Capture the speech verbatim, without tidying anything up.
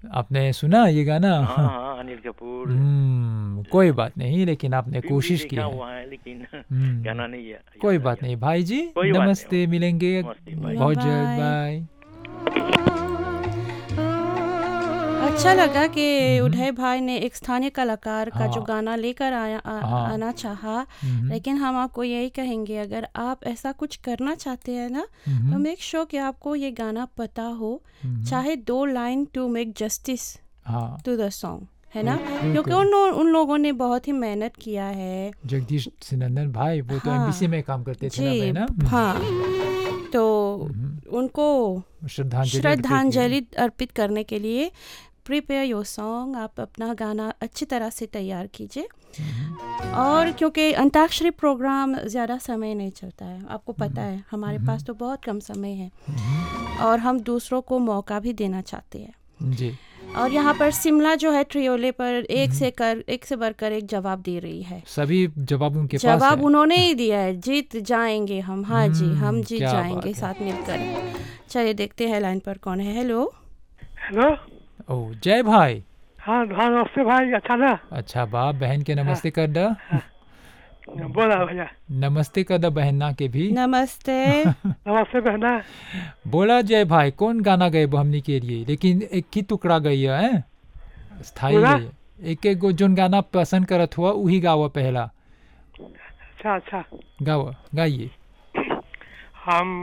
आपने सुना ये गाना? हाँ हाँ, अनिल कपूर हम्म, कोई बात नहीं, लेकिन आपने फिल्म भी कोशिश की देखा है। हुआ है, लेकिन हम्म, गाना नहीं है, कोई याद आ बात गया। नहीं भाई जी, कोई बात नहीं, नमस्ते, मिलेंगे नमस्ते, बाय। बहुत जल्द, बाय। बाय। अच्छा लगा कि हम्म, उदय भाई ने एक स्थानीय कलाकार का जो हाँ गाना लेकर आया आ, हाँ आना चाहा। हम्म, लेकिन हम आपको यही कहेंगे, अगर आप ऐसा कुछ करना चाहते हैं ना, तो हम्म, मेक श्योर कि आपको ये गाना पता हो, हम्म, चाहे दो लाइन, टू मेक जस्टिस हाँ टू द सॉन्ग, है ना, क्योंकि बिल्कुल। उन लो- उन लोगों ने बहुत ही मेहनत किया है। जगदीश सिनंदन भाई वो तो हाँ एमबीसी में काम करते थे ना जी, भाई ना। हाँ, तो हम्म, उनको श्रद्धांजलि अर्पित की। श्रद्धांजलि अर्पित करने के लिए प्रिपेयर योर सॉन्ग, आप अपना गाना अच्छी तरह से तैयार कीजिए। हम्म, और क्योंकि अंताक्षरी प्रोग्राम ज़्यादा समय नहीं चलता है, आपको पता है, हमारे हम्म, पास तो बहुत कम समय है हम्म, और हम दूसरों को मौका भी देना चाहते हैं। जी और यहाँ पर शिमला जो है ट्रियोले पर एक हम्म, से कर एक से बढ़कर एक जवाब दे रही है। सभी जवाब उनके पास जवाब है। उन्होंने ही दिया है, जीत जाएंगे हम, हाँ जी, हम हम्म, जीत क्या जाएंगे बात है। साथ मिलकर। चलिए देखते हैं लाइन पर कौन है। हेलो, हेलो, ओ जय भाई। हाँ हाँ, नमस्ते भाई, अच्छा ना? अच्छा बाप बहन के नमस्ते कर दा। बोला भैया। नमस्ते कर दा बहना के भी। नमस्ते। नमस्ते बहना। बोला जय भाई कौन गाना गए वो हमनी के लिए, लेकिन एक ही टुकड़ा गई है, स्थाई पूरा? गई है। एक एक गो जोन गाना पसंद करत हुआ वही गावा पहला। अच्छा अच्छा, गावा गाइए। हम